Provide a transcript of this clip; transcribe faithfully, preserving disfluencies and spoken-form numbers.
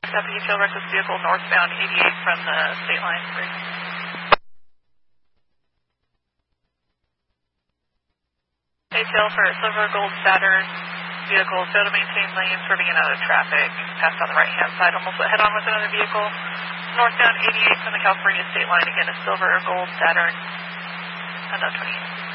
Deputy tail reckless vehicle northbound eighty-eight from the state line. Tail for silver gold Saturn vehicle, fail to maintain lane, swerving in and out of traffic, passed on the right hand side, almost went head on with another vehicle. Northbound eighty-eight from the California state line, again a silver or gold Saturn, unknown twenty-eight.